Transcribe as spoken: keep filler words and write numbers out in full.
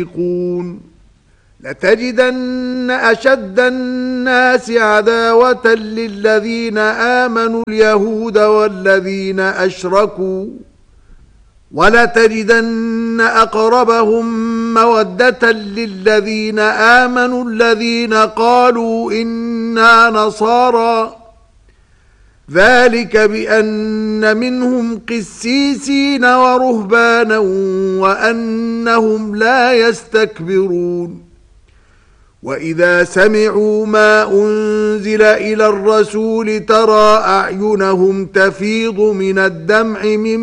لتجدن أشد الناس عداوة للذين آمنوا اليهود والذين أشركوا ولتجدن أقربهم مودة للذين آمنوا الذين قالوا إنا نصارى ذلك بأن منهم قسيسين ورهبانا وأنهم لا يستكبرون وإذا سمعوا ما أنزل إلى الرسول ترى أعينهم تفيض من الدمع مما